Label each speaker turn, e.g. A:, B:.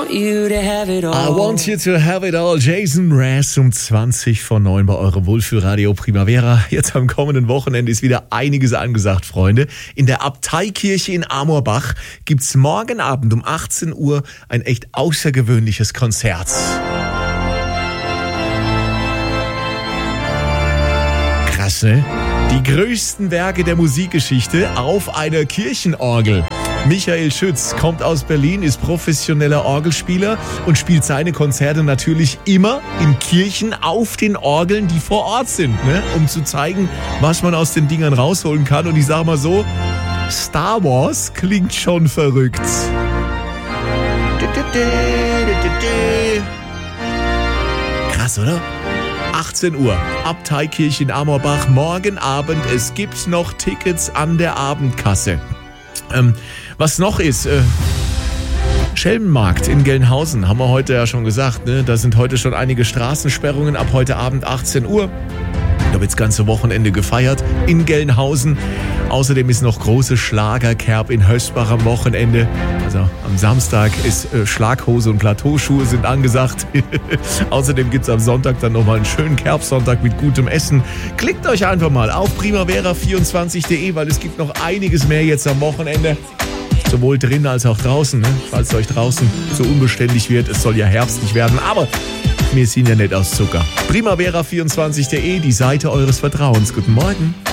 A: you to have it all.
B: I want you to have it all. Jason Mraz um 20:09 bei eurem Wohlfühlradio Primavera. Jetzt am kommenden Wochenende ist wieder einiges angesagt, Freunde. In der Abteikirche in Amorbach gibt's morgen Abend um 18 Uhr ein echt außergewöhnliches Konzert. Krass, ne? Die größten Werke der Musikgeschichte auf einer Kirchenorgel. Michael Schütz kommt aus Berlin, ist professioneller Orgelspieler und spielt seine Konzerte natürlich immer in Kirchen auf den Orgeln, die vor Ort sind, ne? Um zu zeigen, was man aus den Dingern rausholen kann. Und ich sag mal so, Star Wars klingt schon verrückt. Krass, oder? 18 Uhr, Abteikirche in Amorbach, morgen Abend. Es gibt noch Tickets an der Abendkasse. Was noch ist, Schelmenmarkt in Gelnhausen, haben wir heute ja schon gesagt, ne? Da sind heute schon einige Straßensperrungen ab heute Abend 18 Uhr. Da wird das ganze Wochenende gefeiert in Gelnhausen. Außerdem ist noch große Schlagerkerb in Hösbach am Wochenende. Also am Samstag ist Schlaghose und Plateauschuhe sind angesagt. Außerdem gibt es am Sonntag dann nochmal einen schönen Kerbsonntag mit gutem Essen. Klickt euch einfach mal auf primavera24.de, weil es gibt noch einiges mehr jetzt am Wochenende. Sowohl drin als auch draußen, ne? Falls es euch draußen so unbeständig wird. Es soll ja herbstlich werden, aber wir sind ja nicht aus Zucker. primavera24.de, die Seite eures Vertrauens. Guten Morgen.